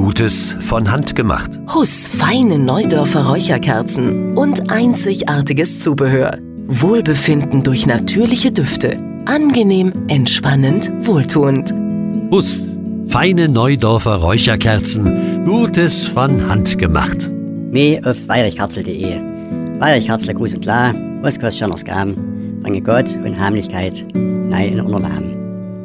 Gutes von Hand gemacht. Huss feine Neudorfer Räucherkerzen und einzigartiges Zubehör. Wohlbefinden durch natürliche Düfte. Angenehm, entspannend, wohltuend. Huss feine Neudorfer Räucherkerzen. Gutes von Hand gemacht. Mehr auf weirichkerzel.de. Weirichkerzel, Gruß und klar, was kostet schon aus Gaben, bringe Gott und Heimlichkeit nein in Unternamen.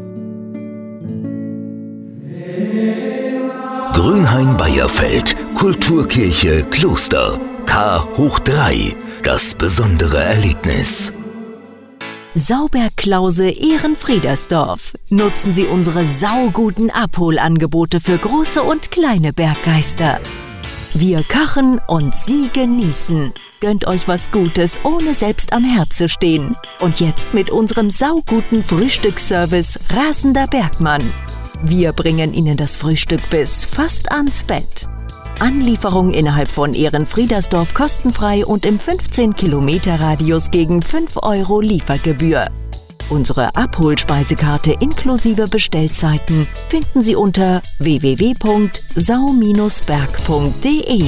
Grünhain-Beierfeld, Kulturkirche Kloster, K hoch 3, das besondere Erlebnis. Sauberklause Ehrenfriedersdorf. Nutzen Sie unsere sauguten Abholangebote für große und kleine Berggeister. Wir kochen und Sie genießen. Gönnt euch was Gutes, ohne selbst am Herd zu stehen. Und jetzt mit unserem sauguten Frühstücksservice Rasender Bergmann. Wir bringen Ihnen das Frühstück bis fast ans Bett. Anlieferung innerhalb von Ehrenfriedersdorf kostenfrei und im 15-Kilometer-Radius gegen 5 € Liefergebühr. Unsere Abholspeisekarte inklusive Bestellzeiten finden Sie unter www.sau-berg.de.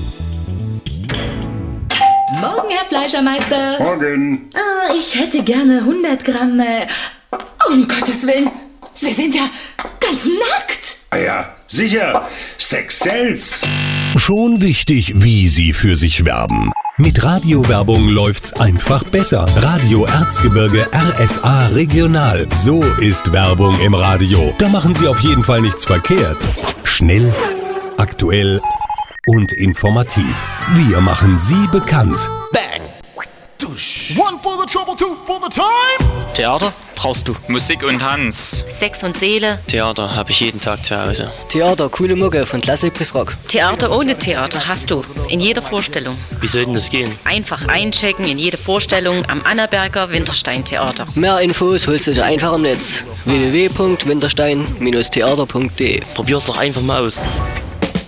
Morgen, Herr Fleischermeister. Morgen. Ich hätte gerne 100 Gramm... um Gottes Willen, Sie sind ja ganz nackt. Ah ja, sicher. Sex sells. Schon wichtig, wie Sie für sich werben. Mit Radiowerbung läuft's einfach besser. Radio Erzgebirge RSA Regional. So ist Werbung im Radio. Da machen Sie auf jeden Fall nichts verkehrt. Schnell, aktuell und informativ. Wir machen Sie bekannt. Bang! One for the trouble, two for the time. Theater brauchst du. Musik und Tanz. Sex und Seele. Theater habe ich jeden Tag zu Hause. Theater, coole Mucke, von Klassik bis Rock. Theater ohne Theater hast du. In jeder Vorstellung. Wie soll denn das gehen? Einfach einchecken in jede Vorstellung am Annaberger Winterstein-Theater. Mehr Infos holst du dir einfach im Netz. www.winterstein-theater.de. Probier's doch einfach mal aus.